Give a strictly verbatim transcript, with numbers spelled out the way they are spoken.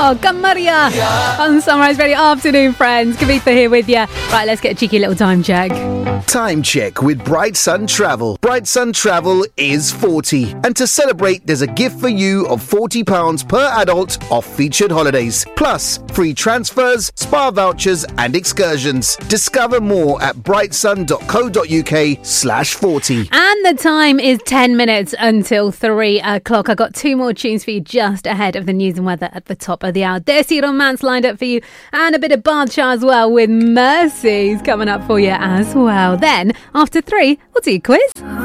Oh, Camaria on Sunrise Radio. Afternoon, friends. Kavitha here with you. Right, let's get a cheeky little time check. Time check with Bright Sun Travel. Bright Sun Travel is forty. And to celebrate, there's a gift for you of forty pounds per adult off featured holidays. Plus, free transfers, spa vouchers and excursions. Discover more at brightsun.co.uk slash 40. And the time is ten minutes until three o'clock. I've got two more tunes for you just ahead of the news and weather at the top of the hour. Desi Romance lined up for you, and a bit of Badshah as well with Mercies coming up for you as well. Then, after three, we'll do a quiz.